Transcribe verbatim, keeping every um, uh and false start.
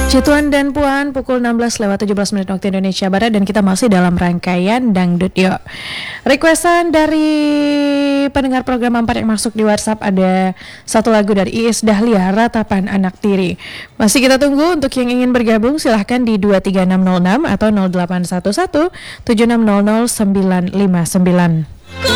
Tuan dan Puan, pukul enam belas lewat tujuh belas menit waktu Indonesia Barat dan kita masih dalam rangkaian Dangdut Yuk. Requestan dari pendengar program empat yang masuk di WhatsApp ada satu lagu dari Iis Dahlia, Ratapan Anak Tiri. Masih kita tunggu untuk yang ingin bergabung, silahkan di dua tiga enam nol enam atau nol delapan satu satu tujuh enam nol nol sembilan lima sembilan.